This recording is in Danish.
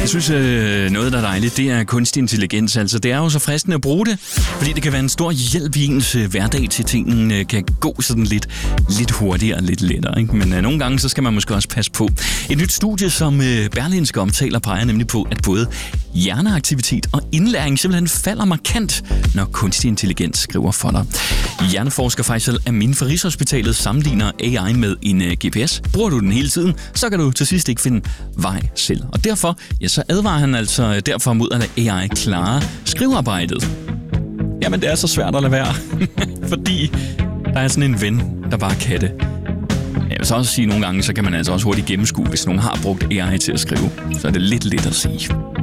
Jeg synes, noget, der er dejligt, det er kunstig intelligens. Altså, det er jo så fristende at bruge det, fordi det kan være en stor hjælp i ens hverdag til tingene kan gå sådan lidt hurtigere og lidt lettere. Ikke? Men nogle gange, så skal man måske også passe på. Et nyt studie, som Berlingske omtaler, peger nemlig på, at både hjerneaktivitet og indlæring simpelthen falder markant, når kunstig intelligens skriver for dig. Hjerneforsker Faisal Amin fra Rigshospitalet sammenligner AI med en GPS. Bruger du den hele tiden, så kan du til sidst ikke finde vej selv. Og derfor, ja, så advarer han altså derfor mod at lade AI klare skrivearbejdet. Jamen, det er så svært at lade være, fordi der er sådan en ven, der bare kan det. Jeg vil så også sige, at nogle gange, så kan man altså også hurtigt gennemskue, hvis nogen har brugt AI til at skrive. Så er det lidt at sige.